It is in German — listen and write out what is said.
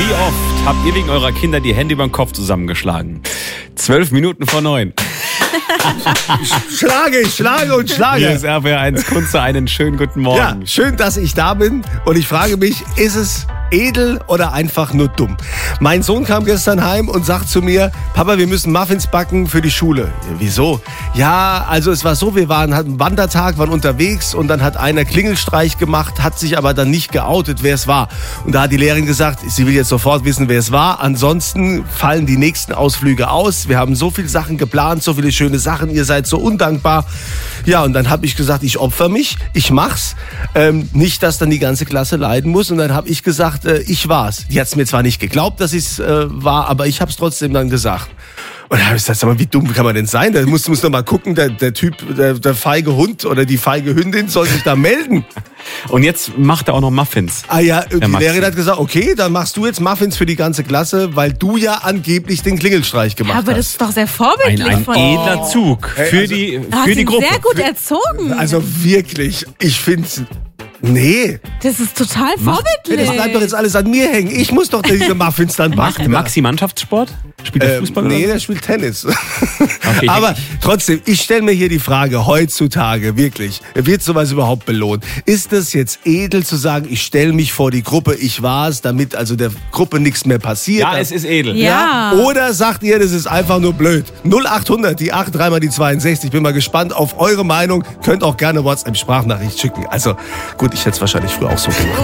Wie oft habt ihr wegen eurer Kinder die Hände über den Kopf zusammengeschlagen? 12 Minuten vor 9. Schlage. Hier ist RBR1 Kunze, einen schönen guten Morgen. Ja, schön, dass ich da bin. Und ich frage mich, ist es edel oder einfach nur dumm? Mein Sohn kam gestern heim und sagt zu mir, Papa, wir müssen Muffins backen für die Schule. Ja, wieso? Ja, also es war so, wir hatten einen Wandertag, waren unterwegs und dann hat einer Klingelstreich gemacht, hat sich aber dann nicht geoutet, wer es war. Und da hat die Lehrerin gesagt, sie will jetzt sofort wissen, wer es war. Ansonsten fallen die nächsten Ausflüge aus. Wir haben so viele Sachen geplant, so viele schöne Sachen, ihr seid so undankbar. Ja, und dann habe ich gesagt, ich opfer mich, ich mach's. Nicht, dass dann die ganze Klasse leiden muss. Und dann habe ich gesagt, ich war's. Die hat's mir zwar nicht geglaubt, dass ich's war, aber ich hab's trotzdem dann gesagt. Und da habe ich gesagt, sag mal, wie dumm kann man denn sein? Da muss doch mal gucken, der Typ, der feige Hund oder die feige Hündin soll sich da melden. Und jetzt macht er auch noch Muffins. Ah ja, die Lehrerin hat gesagt, okay, dann machst du jetzt Muffins für die ganze Klasse, weil du ja angeblich den Klingelstreich gemacht hast. Aber das ist doch sehr vorbildlich Ein von dir. edler Zug für die Gruppe. Sehr gut erzogen. Also wirklich, ich finde nee. Das ist total vorbildlich. Das bleibt doch jetzt alles an mir hängen. Ich muss doch diese Muffins dann Macht machen. Maxi Mannschaftssport? Spielt er Fußball? Nee, oder? der spielt Tennis. Okay. Aber trotzdem, ich stelle mir hier die Frage, heutzutage wirklich, wird sowas überhaupt belohnt? Ist es jetzt edel zu sagen, ich stelle mich vor die Gruppe, ich war's, damit also der Gruppe nichts mehr passiert? Ja, es ist edel. Ja. Oder sagt ihr, das ist einfach nur blöd? 0800, die 8, 3 mal die 62. Bin mal gespannt auf eure Meinung. Könnt auch gerne WhatsApp-Sprachnachricht schicken. Also gut, ich hätte es wahrscheinlich früher auch so gemacht.